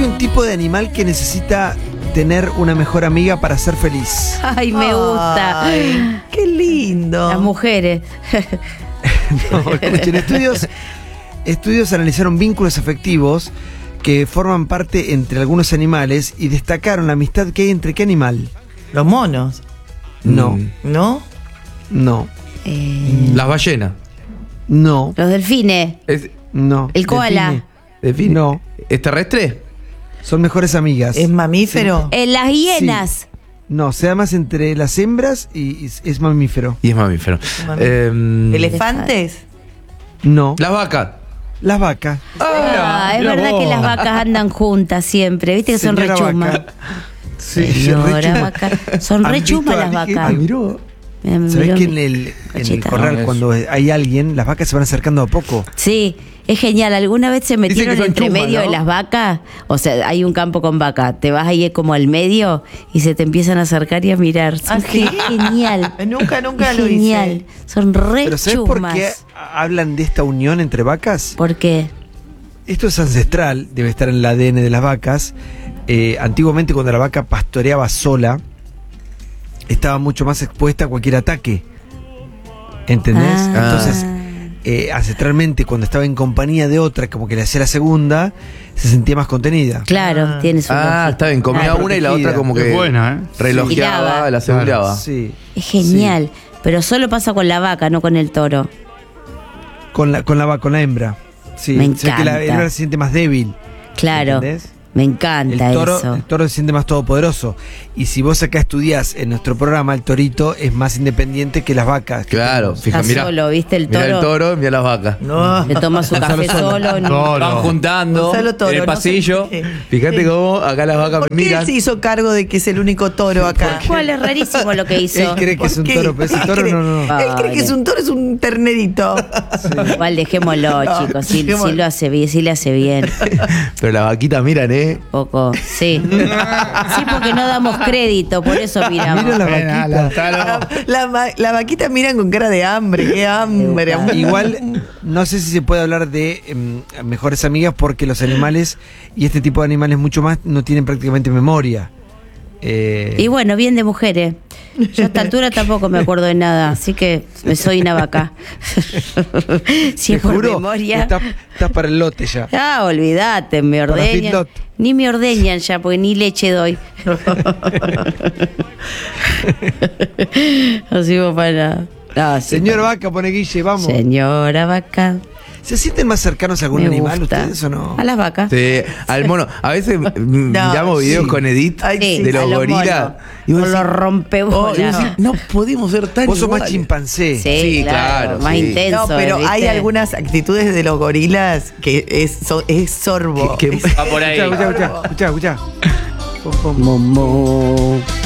un tipo de animal que necesita tener una mejor amiga para ser feliz. Ay, me gusta. Ay, qué lindo. Las mujeres. No, escuchen, estudios analizaron vínculos afectivos que forman parte entre algunos animales y destacaron la amistad que hay entre qué animal. Los monos, No, ¿no? no, Las ballenas. no, Los delfines. no. El koala. ¿Delfín? No. ¿Es terrestre? Son mejores amigas. ¿Es mamífero? Las hienas. No, se da más entre las hembras y es mamífero. Y es mamífero. ¿Elefantes? No, Las vacas. las vacas. Es mira verdad vos. que las vacas andan juntas siempre. ¿Viste que son Señora rechumas? vaca. Sí, Señora rechuma. vaca. Son ¿Han rechumas visto las a alguien? vacas. Miró. Mira, me ¿Sabés miró que mi en el cacheta. corral, No, cuando hay alguien, las vacas se van acercando a poco? Sí, es genial. ¿Alguna vez se metieron son entre chumas, medio ¿no? de las vacas? O sea, hay un campo con vaca. Te vas ahí como al medio y se te empiezan a acercar y a mirar. Son ¿sí? genial. Nunca Es lo genial. hice. Son re ¿Pero sabés por chumas. qué hablan de esta unión entre vacas? ¿Por qué? Esto es ancestral, debe estar en el ADN de las vacas. Antiguamente, cuando la vaca pastoreaba sola, estaba mucho más expuesta a cualquier ataque. ¿Entendés? Ah. Entonces, ancestralmente, cuando estaba en compañía de otra, como que le hacía la segunda, se sentía más contenida. Claro, tiene su lógica. Está bien. Comía Claro. una y la otra como Es que buena, relojeaba, Vigilaba. la aseguraba. Sí. Es genial. Pero solo pasa con la vaca, no con el toro. Con la hembra. Sí. Me O sea que la encanta. hembra se siente más débil. Claro. ¿Entendés? Me encanta El eso. toro se siente más todopoderoso. Y si vos acá estudiás en nuestro programa, el torito es más independiente que las vacas. que Claro, tenemos. fija, Está mira. solo, ¿viste el Mira toro? el toro, mira las vacas. No. Le toma su café solo. Van juntando Gonzalo Toro, en el no pasillo. sé. Fíjate cómo acá las vacas ¿Por me qué él miran. se hizo cargo de que es el único toro acá? ¿Cuál es rarísimo lo que hizo? Él cree que es un ¿Por qué? toro, pero ese Él toro cree- no. Él cree que es un toro, es un ternerito. Igual dejémoslo, No, chicos. Sí, dejémoslo. sí lo hace bien, sí le hace bien. Pero las vaquitas miran, Poco, sí. Sí, porque no damos crédito, por eso miramos. Mira la vaquita. La vaquita miran con cara de hambre, qué hambre. Igual, no sé si se puede hablar de mejores amigas porque los animales y este tipo de animales mucho más no tienen prácticamente memoria. Y bueno, bien de mujeres. Yo a esta altura tampoco me acuerdo de nada, así que me soy una vaca. Si Te es por juro, memoria. estás para el lote ya. Ah, olvídate, me Para ordeñan. feedlot. Ni me ordeñan ya, porque ni leche doy. No sirvo para nada. No, sí, Señor Vaca, pone Guille, vamos. Señora vaca. ¿Se sienten más cercanos a algún Me animal gusta. ustedes o no? A las vacas. Sí, al mono. A veces miramos videos sí. con Edith Ay, Sí, de a los gorilas. monos. Y vos Con los decís, rompebolas. no podemos ser tan Vos sos más iguales. chimpancé. Sí, Sí, claro, claro, más sí. intenso. No, pero ¿viste? hay algunas actitudes de los gorilas que es sorbo. Que Es- va por ahí. Escuchá. Pum, pum. Momo.